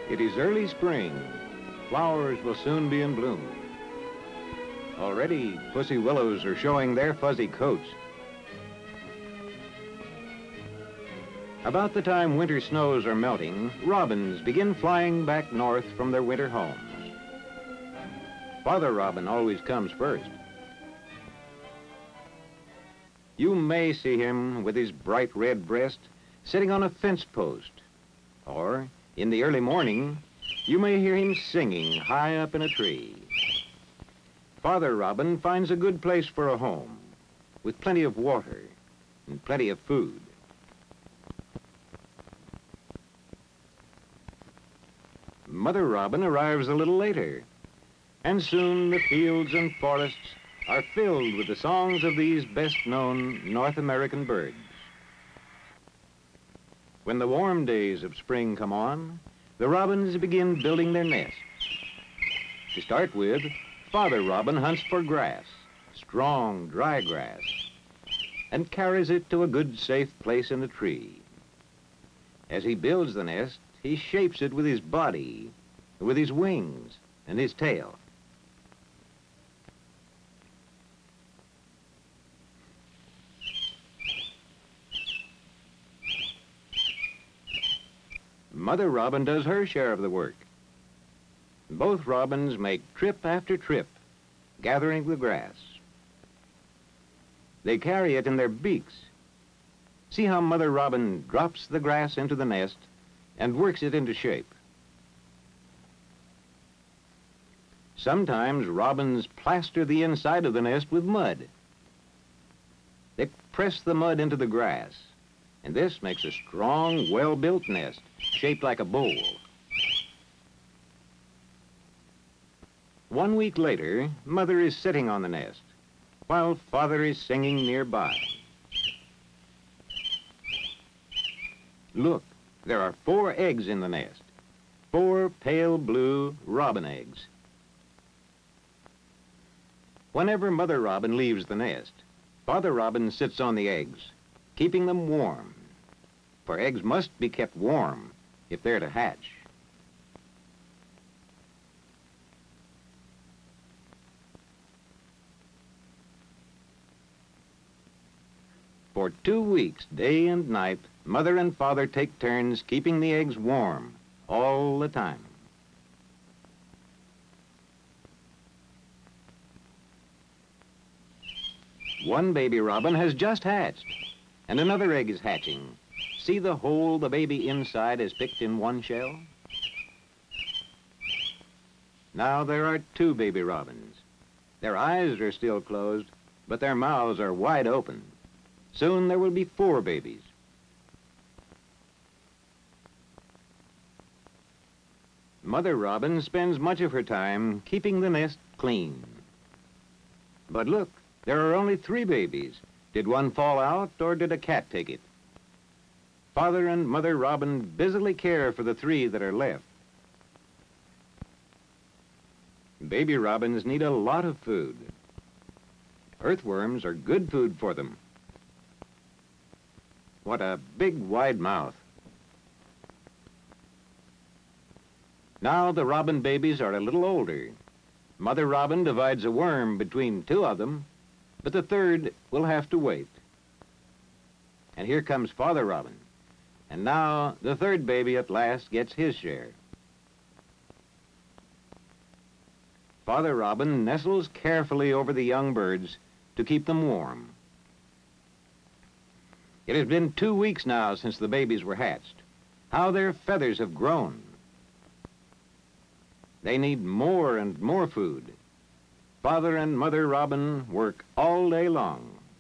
It is early spring. Flowers will soon be in bloom. Already, pussy willows are showing their fuzzy coats. About the time winter snows are melting, robins begin flying back north from their winter homes. Father robin always comes first. You may see him with his bright red breast sitting on a fence post, or in the early morning, you may hear him singing high up in a tree. Father robin finds a good place for a home, with plenty of water and plenty of food. Mother robin arrives a little later, and soon the fields and forests are filled with the songs of these best-known North American birds. When the warm days of spring come on, the robins begin building their nests. To start with, Father robin hunts for grass, strong, dry grass, and carries it to a good, safe place in the tree. As he builds the nest, he shapes it with his body, with his wings, and his tail. Mother robin does her share of the work. Both robins make trip after trip, gathering the grass. They carry it in their beaks. See how Mother robin drops the grass into the nest and works it into shape. Sometimes robins plaster the inside of the nest with mud. They press the mud into the grass, and this makes a strong, well-built nest, shaped like a bowl. 1 week later, Mother is sitting on the nest, while Father is singing nearby. Look, there are 4 eggs in the nest, 4 pale blue robin eggs. Whenever Mother robin leaves the nest, Father robin sits on the eggs, keeping them warm, for eggs must be kept warm if they're to hatch. For 2 weeks, day and night, Mother and Father take turns keeping the eggs warm all the time. One baby robin has just hatched, and another egg is hatching. See the hole the baby inside is picked in one shell? Now there are 2 baby robins. Their eyes are still closed, but their mouths are wide open. Soon there will be 4 babies. Mother robin spends much of her time keeping the nest clean. But look, there are only 3 babies. Did one fall out, or did a cat take it? Father and Mother robin busily care for the 3 that are left. Baby robins need a lot of food. Earthworms are good food for them. What a big, wide mouth. Now the robin babies are a little older. Mother robin divides a worm between 2 of them, but the 3rd will have to wait. And here comes Father robin. And now the 3rd baby at last gets his share. Father robin nestles carefully over the young birds to keep them warm. It has been 2 weeks now since the babies were hatched. How their feathers have grown. They need more and more food. Father and Mother robin work all day long.